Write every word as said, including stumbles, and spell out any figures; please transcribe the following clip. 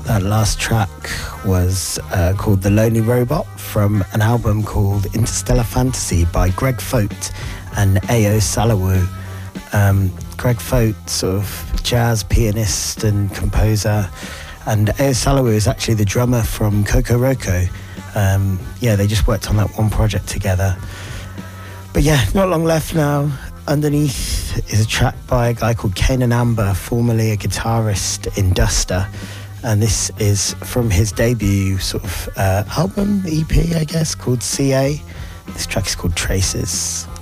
That last track was uh, called The Lonely Robot from an album called Interstellar Fantasy by Greg Fote and Ayo Salawu. Um, Greg Fote, sort of jazz pianist and composer, and Ayo Salawu is actually the drummer from Coco Roco. Um, yeah, they just worked on that one project together. But yeah, not long left now. Underneath is a track by a guy called Kanan Amber, formerly a guitarist in Duster. And this is from his debut sort of uh, album, E P, I guess, called C A. This track is called Traces.